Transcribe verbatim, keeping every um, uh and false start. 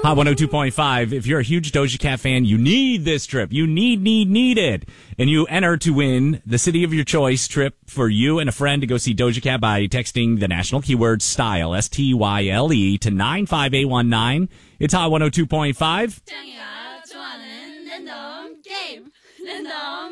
Hot one oh two point five. If you're a huge Doja Cat fan, you need this trip. You need, need, need it. And you enter to win the city of your choice trip for you and a friend to go see Doja Cat by texting the national keyword STYLE, S T Y L E, to nine five eight one nine. It's Hot one oh two point five. 짱이가 좋아하는 랜덤 게임. 랜덤